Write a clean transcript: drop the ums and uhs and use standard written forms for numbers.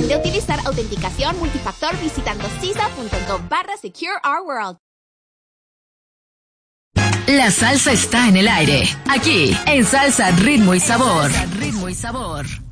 de utilizar autenticación multifactor visitando cisa.gov/SecureOurWorld. La salsa está en el aire, aquí en Salsa, Ritmo y Sabor. Salsa, Ritmo y Sabor.